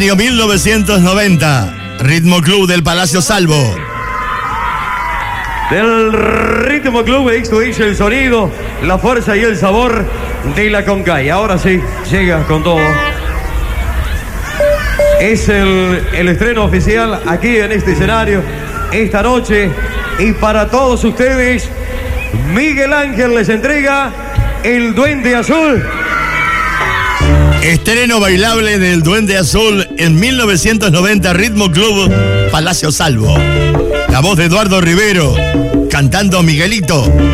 Año 1990. Ritmo Club del Palacio Salvo. Del Ritmo Club, esto es el sonido, la fuerza y el sabor de la Concay. Ahora sí, llega con todo. Es el estreno oficial aquí en este escenario, esta noche. Y para todos ustedes, Miguel Ángel les entrega el Duende Azul. Estreno bailable del Duende Azul en 1990, Ritmo Club Palacio Salvo. La voz de Eduardo Rivero, cantando Miguelito.